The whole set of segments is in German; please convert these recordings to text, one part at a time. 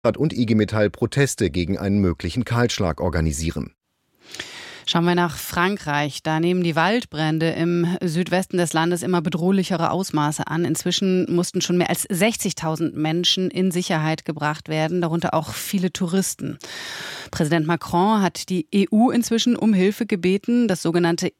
und IG Metall Proteste gegen einen möglichen Kahlschlag organisieren. Schauen wir nach Frankreich. Da nehmen die Waldbrände im Südwesten des Landes immer bedrohlichere Ausmaße an. Inzwischen mussten schon mehr als 60.000 Menschen in Sicherheit gebracht werden, darunter auch viele Touristen. Präsident Macron hat die EU inzwischen um Hilfe gebeten. Das sogenannte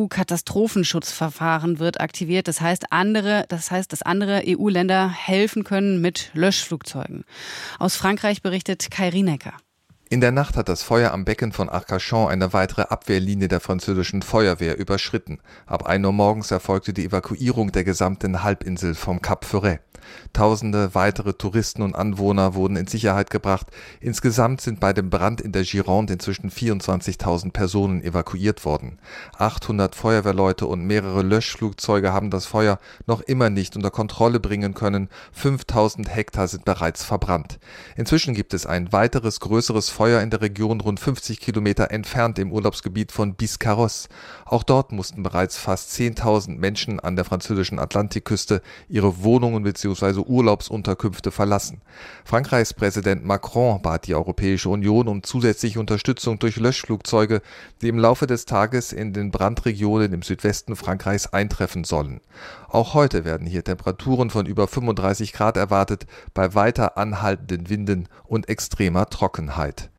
EU-Katastrophenschutzverfahren wird aktiviert. Das heißt, dass andere EU-Länder helfen können mit Löschflugzeugen. Aus Frankreich berichtet Kai Rienecker. In der Nacht hat das Feuer am Becken von Arcachon eine weitere Abwehrlinie der französischen Feuerwehr überschritten. Ab 1 Uhr morgens erfolgte die Evakuierung der gesamten Halbinsel vom Cap Ferret. Tausende weitere Touristen und Anwohner wurden in Sicherheit gebracht. Insgesamt sind bei dem Brand in der Gironde inzwischen 24.000 Personen evakuiert worden. 800 Feuerwehrleute und mehrere Löschflugzeuge haben das Feuer noch immer nicht unter Kontrolle bringen können. 5.000 Hektar sind bereits verbrannt. Inzwischen gibt es ein weiteres größeres Feuer in der Region rund 50 Kilometer entfernt im Urlaubsgebiet von Biscarrosse. Auch dort mussten bereits fast 10.000 Menschen an der französischen Atlantikküste ihre Wohnungen bzw. Urlaubsunterkünfte verlassen. Frankreichs Präsident Macron bat die Europäische Union um zusätzliche Unterstützung durch Löschflugzeuge, die im Laufe des Tages in den Brandregionen im Südwesten Frankreichs eintreffen sollen. Auch heute werden hier Temperaturen von über 35 Grad erwartet, bei weiter anhaltenden Winden und extremer Trockenheit.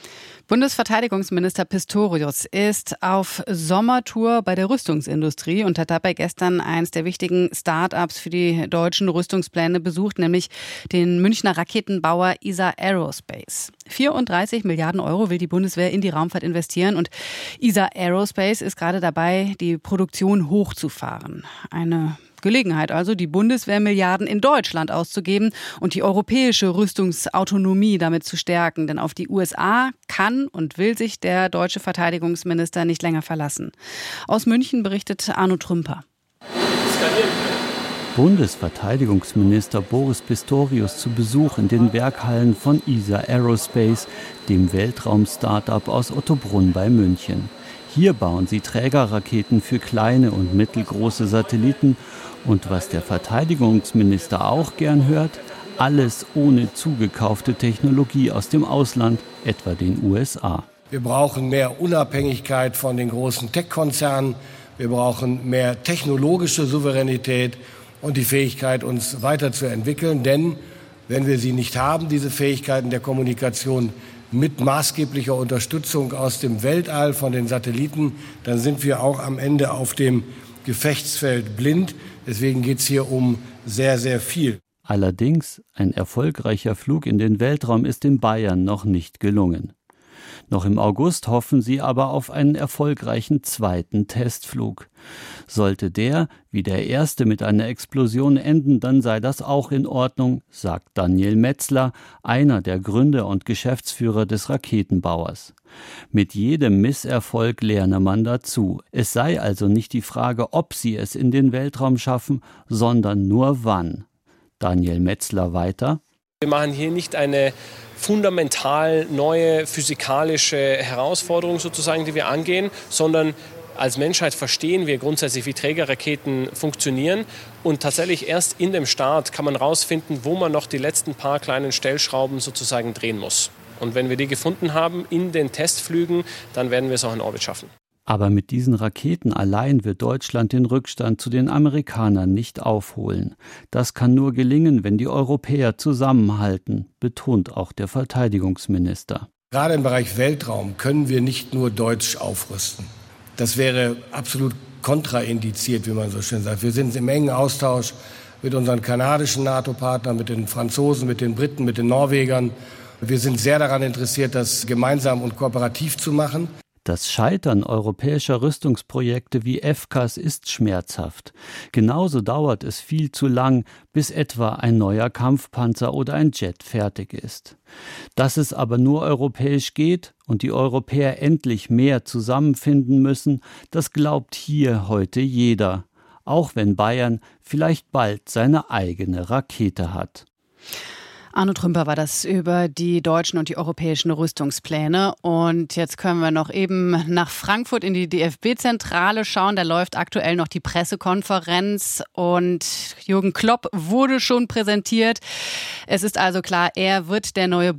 Bundesverteidigungsminister Pistorius ist auf Sommertour bei der Rüstungsindustrie und hat dabei gestern eines der wichtigen Start-ups für die deutschen Rüstungspläne besucht, nämlich den Münchner Raketenbauer ESA Aerospace. 34 Milliarden Euro will die Bundeswehr in die Raumfahrt investieren und ESA Aerospace ist gerade dabei, die Produktion hochzufahren. Eine Gelegenheit also, die Bundeswehrmilliarden in Deutschland auszugeben und die europäische Rüstungsautonomie damit zu stärken. Denn auf die USA kann und will sich der deutsche Verteidigungsminister nicht länger verlassen. Aus München berichtet Arno Trümper. Bundesverteidigungsminister Boris Pistorius zu Besuch in den Werkhallen von ESA Aerospace, dem Weltraum-Startup aus Ottobrunn bei München. Hier bauen sie Trägerraketen für kleine und mittelgroße Satelliten. Und was der Verteidigungsminister auch gern hört, alles ohne zugekaufte Technologie aus dem Ausland, etwa den USA. Wir brauchen mehr Unabhängigkeit von den großen Tech-Konzernen. Wir brauchen mehr technologische Souveränität und die Fähigkeit, uns weiterzuentwickeln. Denn wenn wir sie nicht haben, diese Fähigkeiten der Kommunikation mit maßgeblicher Unterstützung aus dem Weltall von den Satelliten, dann sind wir auch am Ende auf dem Gefechtsfeld blind. Deswegen geht es hier um sehr, sehr viel. Allerdings, ein erfolgreicher Flug in den Weltraum ist in Bayern noch nicht gelungen. Noch im August hoffen sie aber auf einen erfolgreichen zweiten Testflug. Sollte der, wie der erste, mit einer Explosion enden, dann sei das auch in Ordnung, sagt Daniel Metzler, einer der Gründer und Geschäftsführer des Raketenbauers. Mit jedem Misserfolg lerne man dazu. Es sei also nicht die Frage, ob sie es in den Weltraum schaffen, sondern nur wann. Daniel Metzler weiter. Wir machen hier nicht eine fundamental neue physikalische Herausforderung sozusagen, die wir angehen, sondern als Menschheit verstehen wir grundsätzlich, wie Trägerraketen funktionieren. Und tatsächlich erst in dem Start kann man herausfinden, wo man noch die letzten paar kleinen Stellschrauben sozusagen drehen muss. Und wenn wir die gefunden haben in den Testflügen, dann werden wir es auch in Orbit schaffen. Aber mit diesen Raketen allein wird Deutschland den Rückstand zu den Amerikanern nicht aufholen. Das kann nur gelingen, wenn die Europäer zusammenhalten, betont auch der Verteidigungsminister. Gerade im Bereich Weltraum können wir nicht nur deutsch aufrüsten. Das wäre absolut kontraindiziert, wie man so schön sagt. Wir sind im engen Austausch mit unseren kanadischen NATO-Partnern, mit den Franzosen, mit den Briten, mit den Norwegern. Wir sind sehr daran interessiert, das gemeinsam und kooperativ zu machen. Das Scheitern europäischer Rüstungsprojekte wie FCAS ist schmerzhaft. Genauso dauert es viel zu lang, bis etwa ein neuer Kampfpanzer oder ein Jet fertig ist. Dass es aber nur europäisch geht und die Europäer endlich mehr zusammenfinden müssen, das glaubt hier heute jeder. Auch wenn Bayern vielleicht bald seine eigene Rakete hat. Arno Trümper war das über die deutschen und die europäischen Rüstungspläne. Und jetzt können wir noch eben nach Frankfurt in die DFB-Zentrale schauen. Da läuft aktuell noch die Pressekonferenz und Jürgen Klopp wurde schon präsentiert. Es ist also klar, er wird der neue